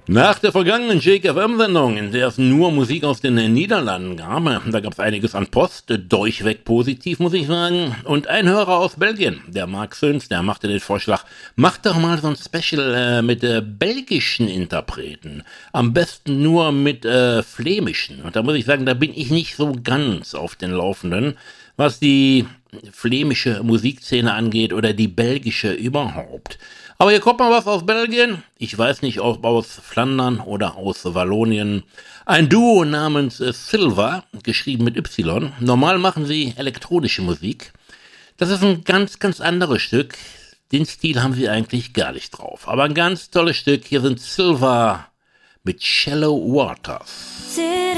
Nach der vergangenen JKFM-Sendung, in der es nur Musik aus den Niederlanden gab, da gab es einiges an Post, durchweg positiv, muss ich sagen. Und ein Hörer aus Belgien, der Mark Söns, der machte den Vorschlag, macht doch mal so ein Special mit belgischen Interpreten. Am besten nur mit flämischen. Und da muss ich sagen, da bin ich nicht so ganz auf den Laufenden, was die flämische Musikszene angeht oder die belgische überhaupt. Aber hier kommt mal was aus Belgien. Ich weiß nicht, ob aus Flandern oder aus Wallonien. Ein Duo namens Silva, geschrieben mit Y. Normal machen sie elektronische Musik. Das ist ein ganz, ganz anderes Stück. Den Stil haben sie eigentlich gar nicht drauf. Aber ein ganz tolles Stück. Hier sind Silva mit Shallow Waters.